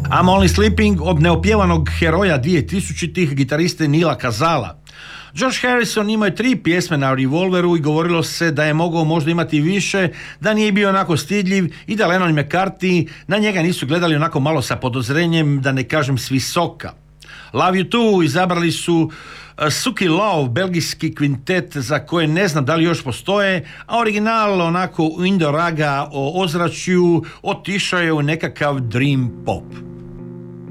I'm Only Sleeping od neopjevanog heroja 2000-ih gitariste Nila Kazala. George Harrison imao je 3 pjesme na Revolveru i govorilo se da je mogao možda imati više, da nije bio onako stidljiv i da Lennon i McCartney na njega nisu gledali onako malo sa podozrenjem, da ne kažem s visoka. Love You Too izabrali su Suki Love, belgijski kvintet za koje ne znam da li još postoje, a original onako u Indo raga o ozračju otišao je u nekakav dream pop.